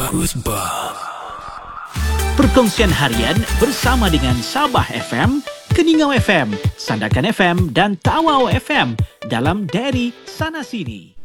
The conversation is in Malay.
Perkongsian harian bersama dengan Sabah FM, Keningau FM, Sandakan FM dan Tawau FM dalam Dari Sana Sini.